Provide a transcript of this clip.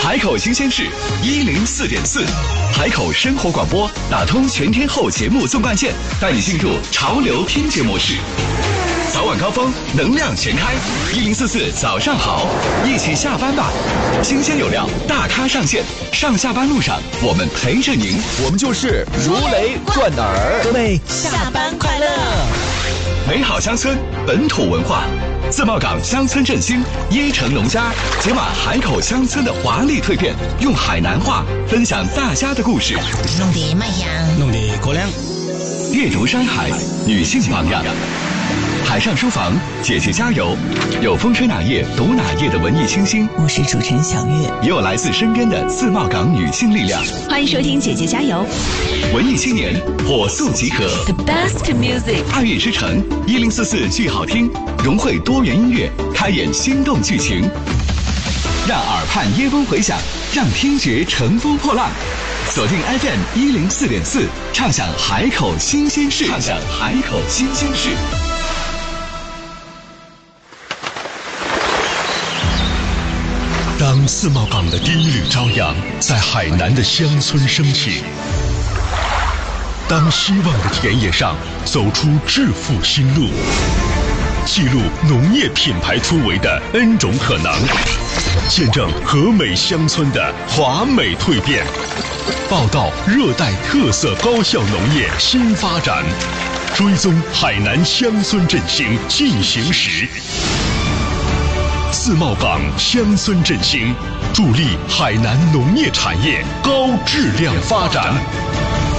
海口新鲜事104.4，海口生活广播打通全天候节目纵贯线，带你进入潮流听觉模式。早晚高峰，能量全开，1044早上好，一起下班吧！新鲜有料，大咖上线，上下班路上我们陪着您， 我们就是如雷贯耳。 各位下班快乐！ 美好乡村，本土文化，自贸港乡村振兴，椰城农家，解码海口乡村的华丽蜕变，用海南话分享大家的故事， 弄得卖香， 弄得过凉。 猎竹山海，女性榜样。海上书房，姐姐加油！有风吹哪页读哪页的文艺清新， 我是主持人小月， 也有来自身边的自贸港女性力量。 欢迎收听姐姐加油！ 文艺青年火速集合 The best music， 爱乐之城1044剧好听，融汇多元音乐，开演心动剧情，让耳畔耶风回响，让听觉乘风破浪。锁定 FM 104.4，畅享海口新鲜事，畅享海口新鲜事。 当自贸港的第一缕朝阳在海南的乡村升起，当希望的田野上走出致富新路，记录农业品牌突围的 N 种可能，见证和美乡村的华美蜕变，报道热带特色高效农业新发展，追踪海南乡村振兴进行时。自贸港乡村振兴，助力海南农业产业高质量发展。